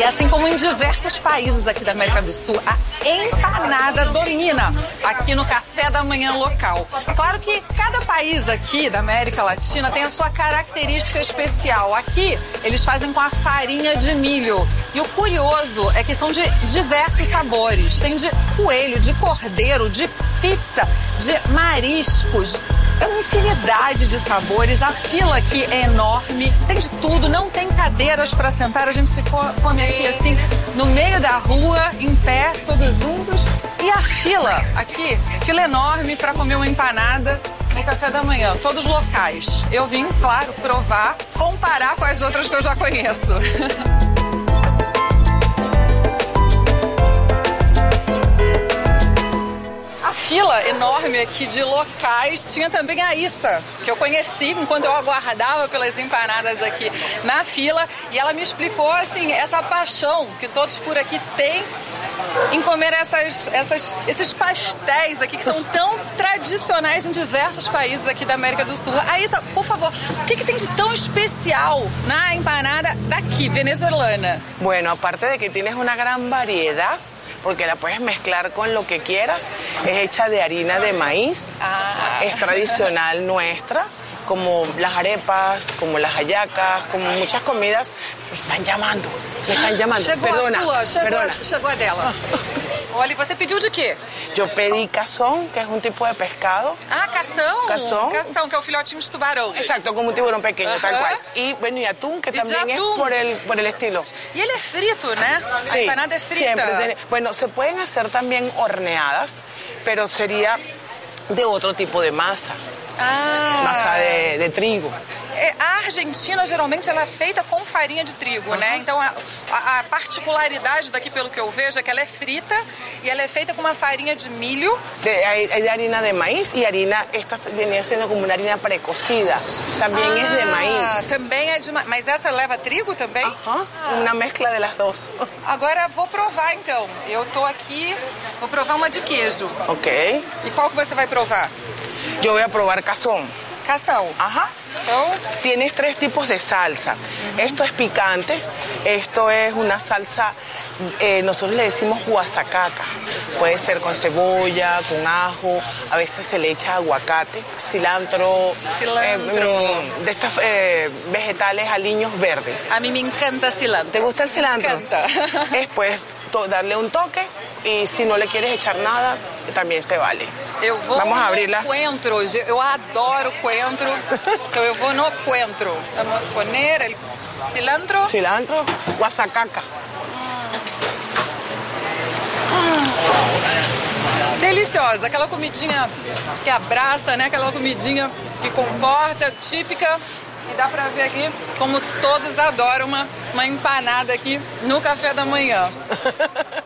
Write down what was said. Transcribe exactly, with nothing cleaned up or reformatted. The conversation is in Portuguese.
E assim como em diversos países aqui da América do Sul, a empanada domina aqui no café da manhã local. Claro que cada país aqui da América Latina tem a sua característica especial. Aqui eles fazem com a farinha de milho. E o curioso é que são de diversos sabores. Tem de coelho, de cordeiro, de pizza, de mariscos. É uma infinidade de sabores. A fila aqui é enorme, tem de tudo, não tem cadeiras para sentar. A gente se come aqui assim, no meio da rua, em pé, todos juntos. E a fila aqui, fila enorme para comer uma empanada no café da manhã, todos locais. Eu vim, claro, provar, comparar com as outras que eu já conheço. A fila enorme aqui de locais, tinha também a Issa, que eu conheci enquanto eu aguardava pelas empanadas aqui na fila, e ela me explicou, assim, essa paixão que todos por aqui têm em comer essas, essas, esses pastéis aqui, que são tão tradicionais em diversos países aqui da América do Sul. A Issa, por favor, o que, que tem de tão especial na empanada daqui, venezuelana? Bueno, aparte de que tienes una gran variedad, porque la puedes mezclar con lo que quieras, es hecha de harina de maíz, ah. es tradicional nuestra, como las arepas, como las hallacas, como muchas comidas. Me están llamando, me están llamando. Chegou perdona, a sua, chegou, perdona. Chegou a dela. Olha, você pediu de quê? Yo pedí cazón, que es un tipo de pescado. Ah, cação? Cação. Cação, que é o filhotinho de tubarão. Exacto, como un tiburón pequeño, Ajá. tal cual. Y bueno, y atún, que Y también de es atún. por el, por el estilo. E ele é frito, né? A Sí, empanada é frita. siempre tiene- bueno, se pueden hacer también horneadas, pero sería de otro tipo de masa, Ah. masa de, de trigo. É, a Argentina, geralmente, ela é feita com farinha de trigo, né? Então, a, a- a particularidade daqui, pelo que eu vejo, é que ela é frita e ela é feita com uma farinha de milho. De, hay, hay de harina de maíz y harina, esta venía siendo como una harina precocida, también es de Ah, maíz. também é de... ma- Mas essa leva trigo também? Ajá, una mezcla de las dos. Agora, vou provar, então. Eu tô aqui, vou provar uma de queijo. Ok, E qual que você vai provar? yo voy a probar cazón. Cação. Ajá. Então, Tienes tres tipos de salsa. Esto es picante, esto es una salsa, eh, nosotros le decimos guasacaca. Puede ser con cebolla, con ajo, a veces se le echa aguacate, cilantro, Cilantro. eh, mm, de estos eh, vegetales aliños verdes. a mim me encanta cilantro. ¿Te gusta el cilantro? Me encanta. Es pues to- darle un toque y si no le quieres echar nada, también se vale. Eu vou Vamos no abrir-la. coentro. Eu adoro coentro. Então eu vou no coentro. Vamos poner el cilantro. Cilantro, guasacaca. Deliciosa. Aquela comidinha que abraça, né? Aquela comidinha que comporta, típica. E dá pra ver aqui como todos adoram uma, uma empanada aqui no café da manhã.